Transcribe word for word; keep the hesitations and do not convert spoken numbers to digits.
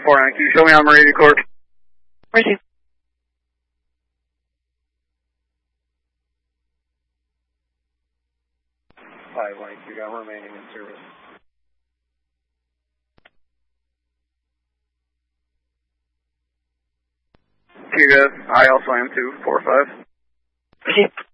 four nine, can you show me on Meridian Court? Receive. five one, you got remaining in service. You guys, I also am too, four five. Receive.